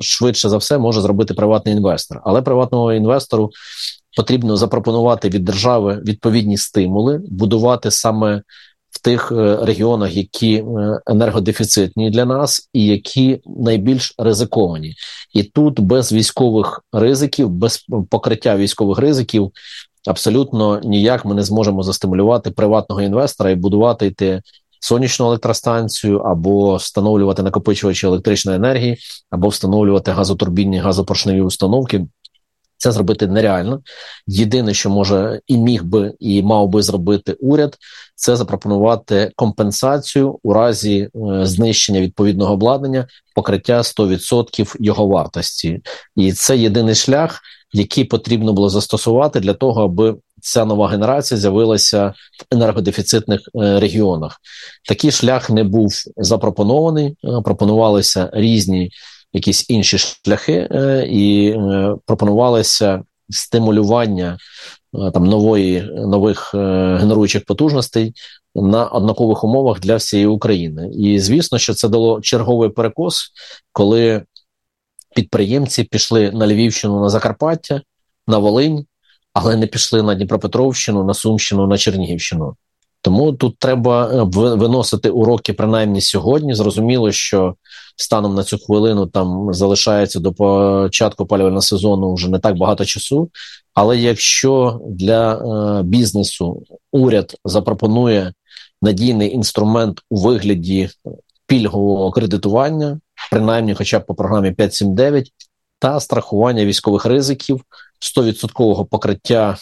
швидше за все може зробити приватний інвестор. Але приватному інвестору потрібно запропонувати від держави відповідні стимули, будувати саме в тих регіонах, які енергодефіцитні для нас і які найбільш ризиковані. І тут без військових ризиків, без покриття військових ризиків абсолютно ніяк ми не зможемо застимулювати приватного інвестора і будувати сонячну електростанцію, або встановлювати накопичувачі електричної енергії, або встановлювати газотурбінні, газопоршневі установки. Це зробити нереально. Єдине, що може і міг би, і мав би зробити уряд, це запропонувати компенсацію у разі знищення відповідного обладнання, покриття 100% його вартості. І це єдиний шлях, який потрібно було застосувати для того, аби ця нова генерація з'явилася в енергодефіцитних регіонах. Такий шлях не був запропонований, пропонувалися різні якісь інші шляхи, і пропонувалося стимулювання нових генеруючих потужностей на однакових умовах для всієї України. І звісно, що це дало черговий перекос, коли підприємці пішли на Львівщину, на Закарпаття, на Волинь, але не пішли на Дніпропетровщину, на Сумщину, на Чернігівщину. Тому тут треба виносити уроки принаймні сьогодні. Зрозуміло, що станом на цю хвилину там залишається до початку опалювального сезону вже не так багато часу, але якщо для бізнесу уряд запропонує надійний інструмент у вигляді пільгового кредитування, принаймні хоча б по програмі 5.7.9, та страхування військових ризиків, 100% покриття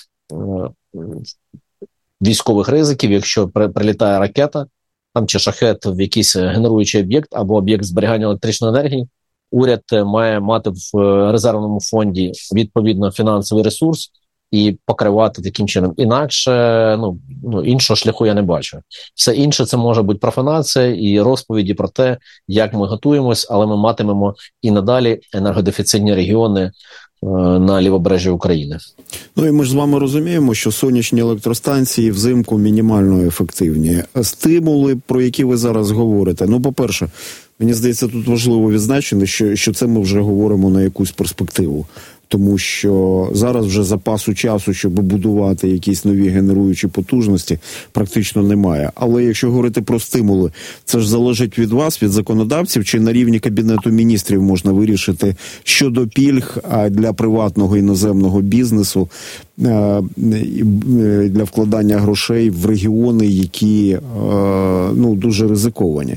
військових ризиків, якщо прилітає ракета там чи шахет в якийсь генеруючий об'єкт або об'єкт зберігання електричної енергії, уряд має мати в резервному фонді відповідно фінансовий ресурс і покривати таким чином. Інакше, іншого шляху я не бачу. Все інше це може бути профанація і розповіді про те, як ми готуємось, але ми матимемо і надалі енергодефіцитні регіони на лівобережжі України. Ну і ми ж з вами розуміємо, що сонячні електростанції взимку мінімально ефективні. Стимули, про які ви зараз говорите, по-перше, мені здається, тут важливо відзначити, що це ми вже говоримо на якусь перспективу. Тому що зараз вже запасу часу, щоб будувати якісь нові генеруючі потужності, практично немає. Але якщо говорити про стимули, це ж залежить від вас, від законодавців, чи на рівні Кабінету міністрів можна вирішити щодо пільг для приватного іноземного бізнесу, для вкладання грошей в регіони, які дуже ризиковані.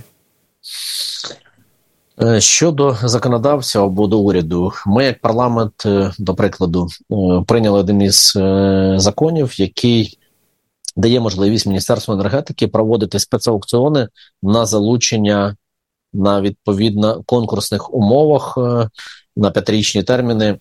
Щодо законодавця або до уряду, ми як парламент, до прикладу, прийняли один із законів, який дає можливість Міністерству енергетики проводити спецаукціони на залучення на відповідно конкурсних умовах на 5-річні терміни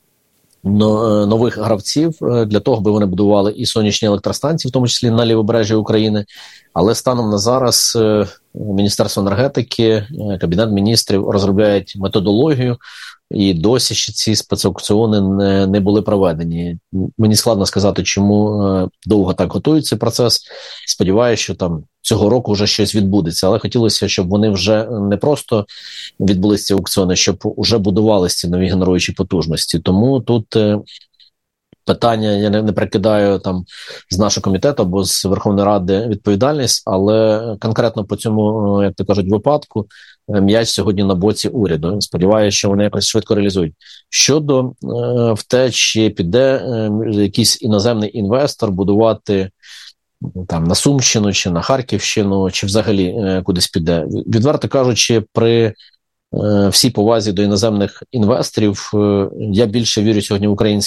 нових гравців для того, аби вони будували і сонячні електростанції, в тому числі на лівобережжі України. Але станом на зараз Міністерство енергетики, Кабінет міністрів розробляють методологію, і досі ще ці спецаукціони не були проведені. Мені складно сказати, чому довго так готується процес. Сподіваюся, що там цього року вже щось відбудеться, але хотілося, щоб вони вже не просто відбулися ці аукціони, щоб вже будувалися ці нові генеруючі потужності. Тому тут питання, я не прикидаю там з нашого комітету або з Верховної Ради відповідальність, але конкретно по цьому, як то кажуть, випадку м'яч сьогодні на боці уряду. Сподіваюся, що вони якось швидко реалізують. Щодо в те, чи піде якийсь іноземний інвестор будувати там на Сумщину, чи на Харківщину, чи взагалі кудись піде. Відверто кажучи, при всій повазі до іноземних інвесторів, я більше вірю сьогодні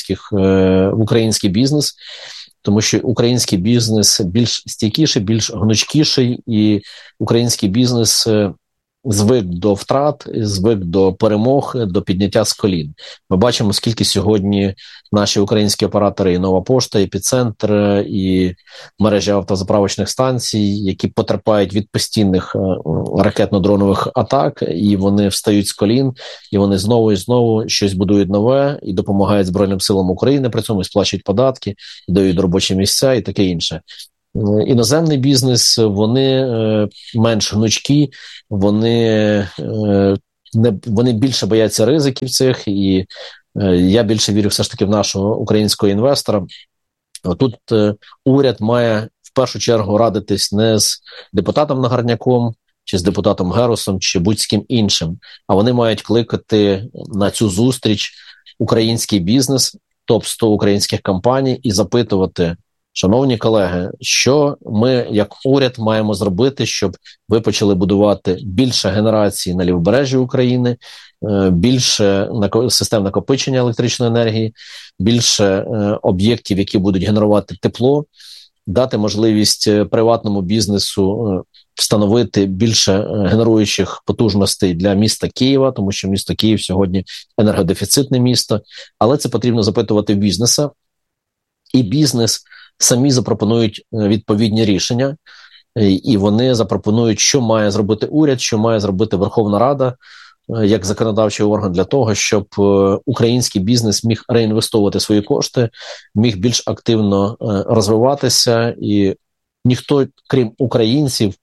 в український бізнес, тому що український бізнес більш стійкіший, більш гнучкіший, і український бізнес звик до втрат, звик до перемог, до підняття з колін. Ми бачимо, скільки сьогодні наші українські оператори, і Нова Пошта, і Епіцентр, і мережі автозаправочних станцій, які потерпають від постійних ракетно-дронових атак, і вони встають з колін, і вони знову і знову щось будують нове, і допомагають Збройним силам України, при цьому і сплачують податки, і дають робочі місця, і таке інше. Іноземний бізнес, вони менш гнучкі, вони вони більше бояться ризиків цих, і я більше вірю все ж таки в нашого українського інвестора. Тут уряд має в першу чергу радитись не з депутатом Нагорняком, чи з депутатом Герусом, чи будь-з ким іншим, а вони мають кликати на цю зустріч український бізнес, топ-100 українських компаній і запитувати: шановні колеги, що ми, як уряд, маємо зробити, щоб ви почали будувати більше генерацій на лівобережжі України, більше систем накопичення електричної енергії, більше об'єктів, які будуть генерувати тепло, дати можливість приватному бізнесу встановити більше генеруючих потужностей для міста Києва, тому що місто Київ сьогодні енергодефіцитне місто, але це потрібно запитувати в бізнеса, і бізнес самі запропонують відповідні рішення, і вони запропонують, що має зробити уряд, що має зробити Верховна Рада, як законодавчий орган, для того, щоб український бізнес міг реінвестовувати свої кошти, міг більш активно розвиватися, і ніхто, крім українців,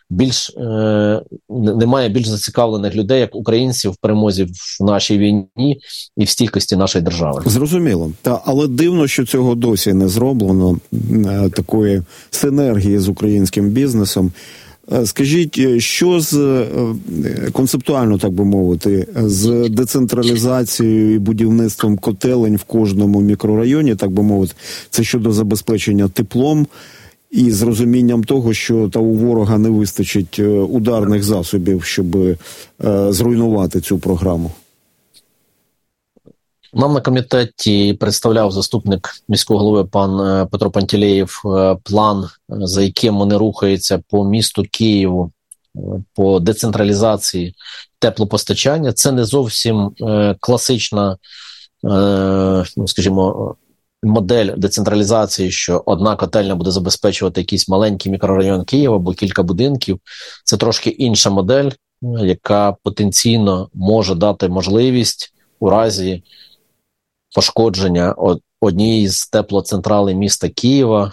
немає більш зацікавлених людей, як українців, в перемозі в нашій війні і в стійкості нашої держави. Зрозуміло. Але дивно, що цього досі не зроблено, такої синергії з українським бізнесом. Скажіть, що з концептуально, так би мовити, з децентралізацією і будівництвом котелень в кожному мікрорайоні, так би мовити, це щодо забезпечення теплом і з розумінням того, що у ворога не вистачить ударних засобів, щоб зруйнувати цю програму? Нам на комітеті представляв заступник міського голови пан Петро Пантелеєв план, за яким вони рухаються по місту Києву по децентралізації теплопостачання. Це не зовсім класична, скажімо, модель децентралізації, що одна котельня буде забезпечувати якийсь маленький мікрорайон Києва або кілька будинків. Це трошки інша модель, яка потенційно може дати можливість у разі пошкодження однієї з теплоцентралей міста Києва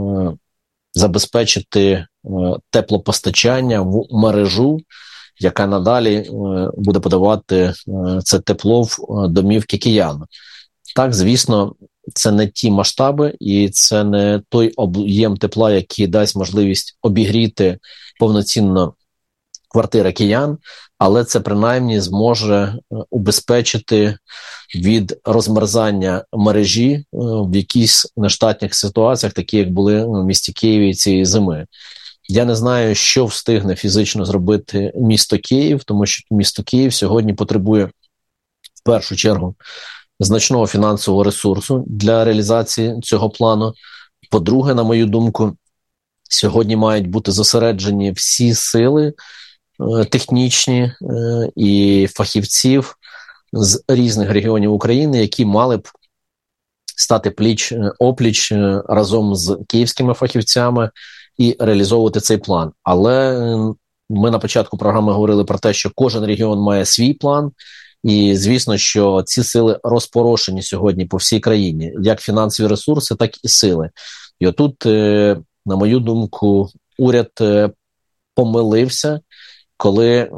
забезпечити теплопостачання в мережу, яка надалі буде подавати це тепло в домівки киян. Так, звісно, це не ті масштаби і це не той об'єм тепла, який дасть можливість обігріти повноцінно квартири киян, але це принаймні зможе убезпечити від розмерзання мережі в якісь нештатних ситуаціях, такі як були в місті Києві цієї зими. Я не знаю, що встигне фізично зробити місто Київ, тому що місто Київ сьогодні потребує в першу чергу значного фінансового ресурсу для реалізації цього плану. По-друге, на мою думку, сьогодні мають бути зосереджені всі сили технічні і фахівців з різних регіонів України, які мали б стати пліч-опліч разом з київськими фахівцями і реалізовувати цей план. Але ми на початку програми говорили про те, що кожен регіон має свій план, і звісно, що ці сили розпорошені сьогодні по всій країні, як фінансові ресурси, так і сили. І отут, на мою думку, уряд помилився, коли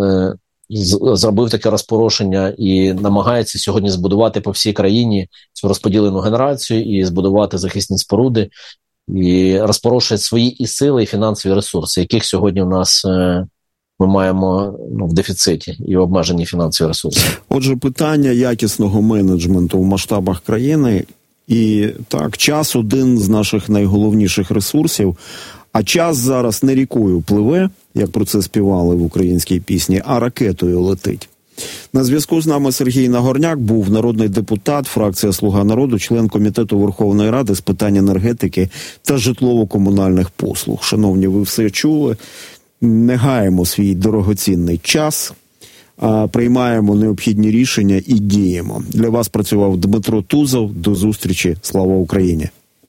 зробив таке розпорошення і намагається сьогодні збудувати по всій країні цю розподілену генерацію і збудувати захисні споруди, і розпорошує свої і сили, і фінансові ресурси, яких сьогодні у нас ми маємо в дефіциті і обмежені фінансові ресурси. Отже, питання якісного менеджменту в масштабах країни. І так, час – один з наших найголовніших ресурсів. А час зараз не рікою пливе, як про це співали в українській пісні, а ракетою летить. На зв'язку з нами Сергій Нагорняк, був народний депутат, фракція «Слуга народу», член Комітету Верховної Ради з питань енергетики та житлово-комунальних послуг. Шановні, ви все чули. Не гаємо свій дорогоцінний час, а приймаємо необхідні рішення і діємо. Для вас працював Дмитро Тузов. До зустрічі. Слава Україні!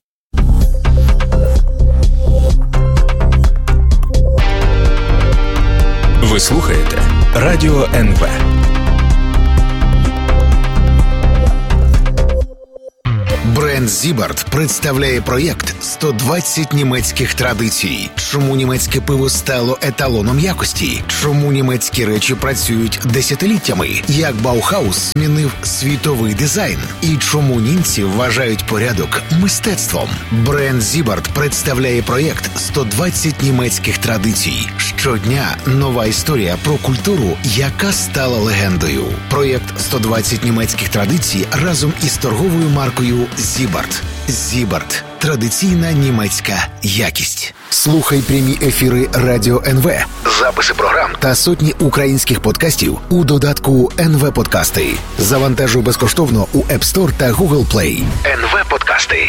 Ви слухаєте Радіо НВ. Бренд Зібарт представляє проєкт «120 німецьких традицій». Чому німецьке пиво стало еталоном якості? Чому німецькі речі працюють десятиліттями? Як Баухаус змінив світовий дизайн? І чому німці вважають порядок мистецтвом? Бренд Зібарт представляє проєкт «120 німецьких традицій». Щодня нова історія про культуру, яка стала легендою. Проєкт «120 німецьких традицій» разом із торговою маркою Зібарт. Зібарт. Традиційна німецька якість. Слухай прямі ефіри Радіо НВ, записи програм та сотні українських подкастів у додатку НВ Подкасти. Завантажуй безкоштовно у App Store та Google Play. НВ Подкасти.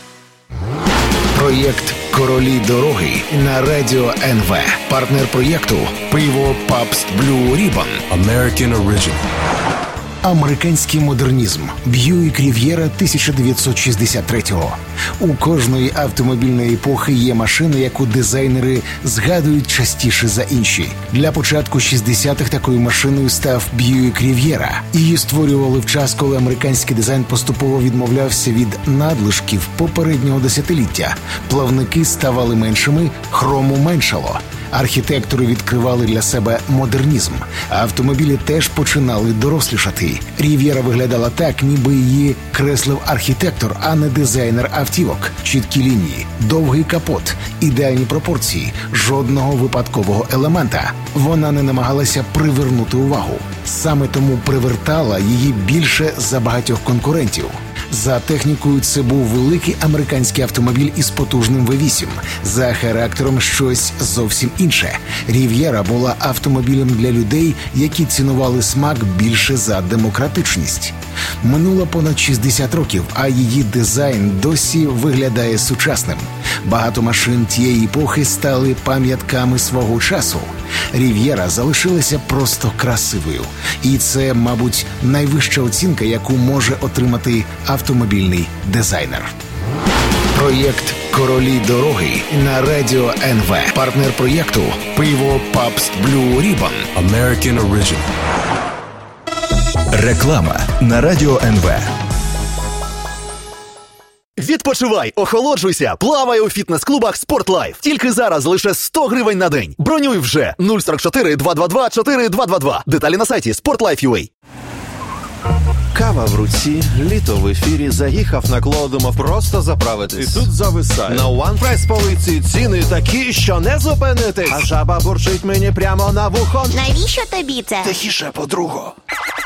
Проєкт «Королі дороги» на Радіо НВ. Партнер проєкту «Пиво Пабст Блю Ribbon». American Original. Американський модернізм. Б'юік Рів'єра 1963-го. У кожної автомобільної епохи є машина, яку дизайнери згадують частіше за інші. Для початку 60-х такою машиною став Б'юік Рів'єра. Її створювали в час, коли американський дизайн поступово відмовлявся від надлишків попереднього десятиліття. Плавники ставали меншими, хрому меншало. Архітектори відкривали для себе модернізм, а автомобілі теж починали дорослішати. Рів'єра виглядала так, ніби її креслив архітектор, а не дизайнер автівок. Чіткі лінії, довгий капот, ідеальні пропорції, жодного випадкового елемента. Вона не намагалася привернути увагу. Саме тому привертала її більше за багатьох конкурентів. За технікою це був великий американський автомобіль із потужним V8. За характером щось зовсім інше. Рів'єра була автомобілем для людей, які цінували смак більше за демократичність. Минуло понад 60 років, а її дизайн досі виглядає сучасним. Багато машин тієї епохи стали пам'ятками свого часу. Рів'єра залишилася просто красивою. І це, мабуть, найвища оцінка, яку може отримати автомобільний дизайнер. Проєкт «Королі дороги» на Радіо НВ. Партнер проєкту «Пиво Пабст Блю Ribbon». American Original. Реклама на Радіо НВ. Відпочивай, охолоджуйся, плавай у фітнес-клубах «Спортлайф». Тільки зараз лише 100 гривень на день. Бронюй вже 044 222 4222. Деталі на сайті sportlife.ua. Кава в руці, літо в ефірі, заїхав на Кло, думав просто заправитись. І тут зависає. На One Price полиці ціни такі, що не зупинитись. А жаба бурчить мені прямо на вухо. Навіщо тобі це? Тихіше, подруго.